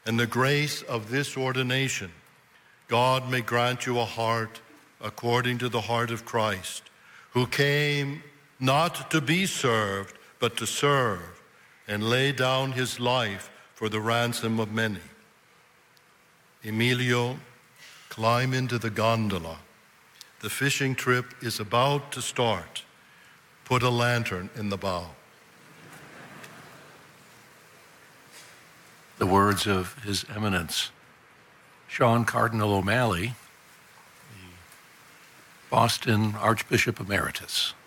and the grace of this ordination, God may grant you a heart according to the heart of Christ, who came not to be served, but to serve, and lay down his life for the ransom of many. Emilio, climb into the gondola. The fishing trip is about to start. Put a lantern in the bow. The words of His Eminence, Sean Cardinal O'Malley, the Boston Archbishop Emeritus.